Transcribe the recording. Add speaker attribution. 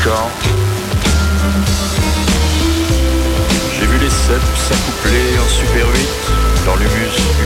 Speaker 1: camp. J'ai vu les seps s'accoupler en Super 8 dans l'humus